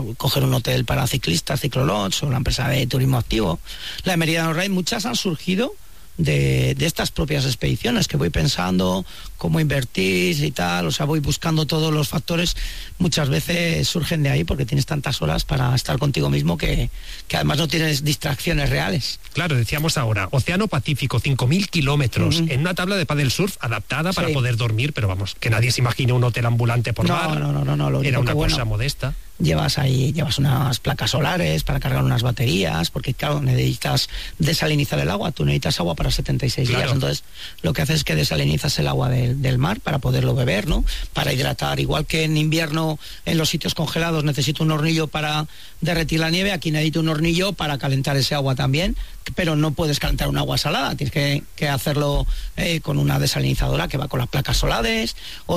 coger un hotel para ciclistas, Ciclolodge, o la empresa de turismo activo, la de Meridiano Ride, muchas han surgido de estas propias expediciones, que voy pensando cómo invertir y tal, o sea, voy buscando todos los factores, muchas veces surgen de ahí porque tienes tantas horas para estar contigo mismo que además no tienes distracciones reales. Claro, decíamos ahora, Océano Pacífico, 5.000 kilómetros, en una tabla de paddle surf adaptada para poder dormir, pero vamos, que nadie se imagine un hotel ambulante por mar. No, lo era único una que, cosa modesta. Llevas unas placas solares para cargar unas baterías, porque claro, necesitas desalinizar el agua, tú necesitas agua para 76 días, entonces lo que haces es que desalinizas el agua del mar para poderlo beber, ¿no? Para hidratar, igual que en invierno en los sitios congelados necesito un hornillo para derretir la nieve, aquí necesito un hornillo para calentar ese agua también, pero no puedes calentar un agua salada, tienes que hacerlo con una desalinizadora que va con las placas solares,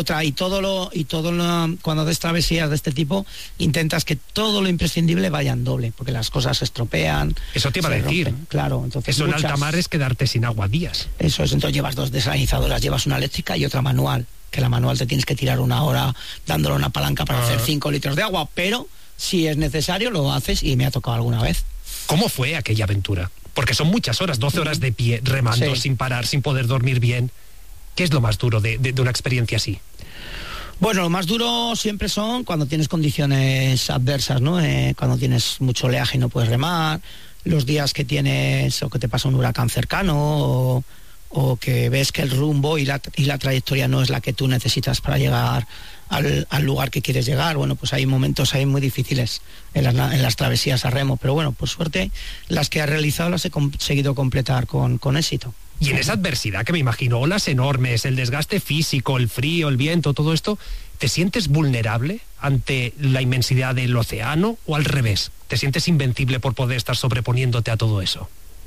cuando haces travesías de este tipo, intentas que todo lo imprescindible vaya en doble, porque las cosas se estropean. Eso te iba a decir. Rompen. Claro, entonces eso en alta mar es quedarte sin agua días. Eso es, entonces llevas 2 desalinizadoras, llevas una eléctrica y otra manual, que la manual te tienes que tirar 1 hora dándole una palanca para hacer 5 litros de agua, pero si es necesario lo haces y me ha tocado alguna vez. ¿Cómo fue aquella aventura? Porque son muchas horas, 12 horas de pie, remando, sin parar, sin poder dormir bien. ¿Qué es lo más duro de una experiencia así? Bueno, lo más duro siempre son cuando tienes condiciones adversas, ¿no? Cuando tienes mucho oleaje y no puedes remar, los días que tienes o que te pasa un huracán cercano o que ves que el rumbo y la trayectoria no es la que tú necesitas para llegar al lugar que quieres llegar. Bueno, pues hay momentos ahí muy difíciles en las travesías a remo, pero bueno, por suerte las que he realizado las he conseguido completar con éxito. Y en esa adversidad que me imagino, olas enormes, el desgaste físico, el frío, el viento, todo esto, ¿te sientes vulnerable ante la inmensidad del océano o al revés? ¿Te sientes invencible por poder estar sobreponiéndote a todo eso?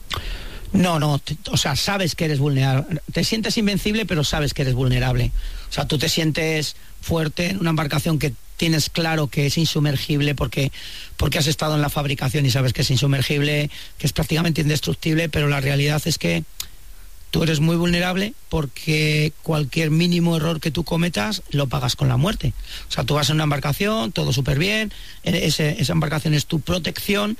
No, o sea, sabes que eres vulnerable. Te sientes invencible, pero sabes que eres vulnerable. O sea, tú te sientes fuerte en una embarcación que tienes claro que es insumergible porque has estado en la fabricación y sabes que es insumergible, que es prácticamente indestructible, pero la realidad es que tú eres muy vulnerable porque cualquier mínimo error que tú cometas lo pagas con la muerte. O sea, tú vas en una embarcación, todo súper bien, esa embarcación es tu protección,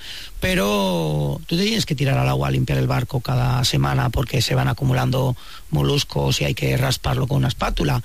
pero tú te tienes que tirar al agua a limpiar el barco cada semana porque se van acumulando moluscos y hay que rasparlo con una espátula.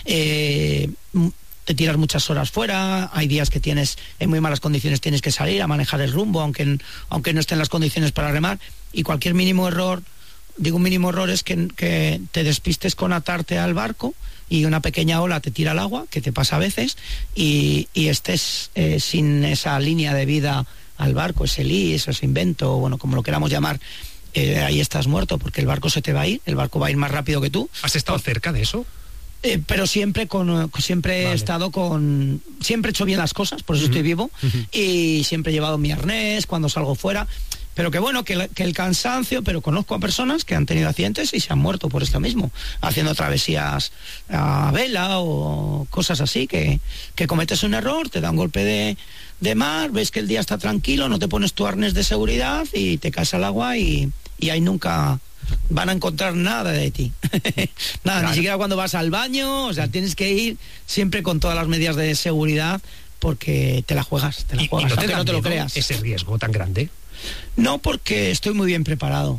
Te tiras muchas horas fuera, hay días que tienes en muy malas condiciones, tienes que salir a manejar el rumbo aunque no estén las condiciones para remar, y cualquier mínimo error, digo un mínimo error, es que te despistes con atarte al barco y una pequeña ola te tira al agua, que te pasa a veces, y estés sin esa línea de vida al barco, ese ese invento, bueno, como lo queramos llamar, ahí estás muerto porque el barco se te va a ir, el barco va a ir más rápido que tú. ¿Has estado cerca de eso? Pero siempre he estado siempre he hecho bien las cosas, por eso estoy vivo, y siempre he llevado mi arnés cuando salgo fuera. Pero que bueno, que el cansancio, pero conozco a personas que han tenido accidentes y se han muerto por esto mismo, haciendo travesías a vela o cosas así, que cometes un error, te da un golpe de mar, ves que el día está tranquilo, no te pones tu arnés de seguridad y te caes al agua y ahí nunca van a encontrar nada de ti. Nada, claro. Ni siquiera cuando vas al baño, o sea, tienes que ir siempre con todas las medidas de seguridad porque te la juegas, aunque no te lo creas. ¿Ese riesgo tan grande? No, porque estoy muy bien preparado,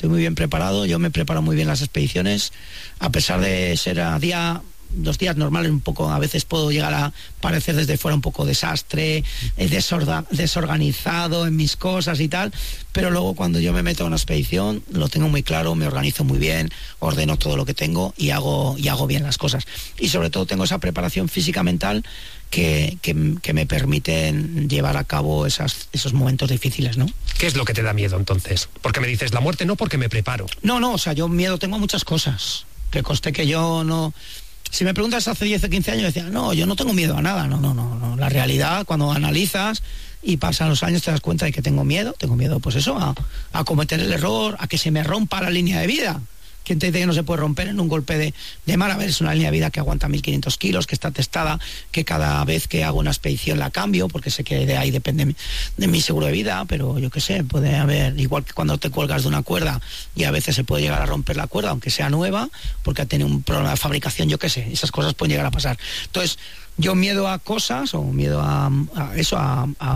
yo me preparo muy bien las expediciones, a pesar de ser los días normales un poco, a veces puedo llegar a parecer desde fuera un poco desastre, desorganizado en mis cosas y tal, pero luego cuando yo me meto a una expedición lo tengo muy claro, me organizo muy bien, ordeno todo lo que tengo y hago bien las cosas, y sobre todo tengo esa preparación física mental que me permiten llevar a cabo esos momentos difíciles, ¿no? ¿Qué es lo que te da miedo entonces? Porque me dices la muerte no, porque me preparo. No, o sea, yo miedo tengo a muchas cosas, que conste que yo no. Si me preguntas hace 10 o 15 años, decía, no, yo no tengo miedo a nada, no. La realidad, cuando analizas y pasan los años, te das cuenta de que tengo miedo pues eso, a cometer el error, a que se me rompa la línea de vida. ¿Quién te dice que no se puede romper en un golpe de mar? A ver, es una línea de vida que aguanta 1.500 kilos, que está testada, que cada vez que hago una expedición la cambio, porque sé que de ahí depende de mi seguro de vida, pero yo qué sé, puede haber, igual que cuando te cuelgas de una cuerda y a veces se puede llegar a romper la cuerda, aunque sea nueva, porque ha tenido un problema de fabricación, yo qué sé, esas cosas pueden llegar a pasar. Entonces, yo miedo a cosas, o miedo a eso, a